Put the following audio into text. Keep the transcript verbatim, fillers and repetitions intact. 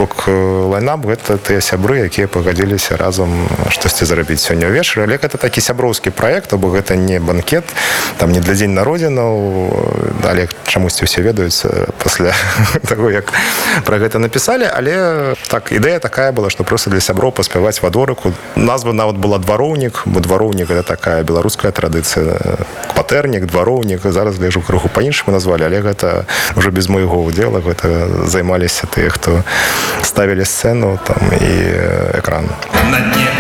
бок лайнап гэта тыя сябры, якія пагадзіліся разам штосьці зрабіць сёння ўвечары, але гэта такі сяброўскі праект, бо гэта не банкет, там не для дзень народзінаў, але чамусьці ўсе ведаюць пасля таго, як пра гэта напісалі, але так ідэя такая была, што проста для сяброў паспяваць во дворыку. Назва нават была двароўнік, бо двароўнік гэта такая беларуская традыцыя, кватэрнік, двароўнік, зараз гляжу крыху па-іншаму назвалі, але гэта ўжо без майго ўдзела, гэта займаліся тыя, хто ставілі сцэну там і экран. На дне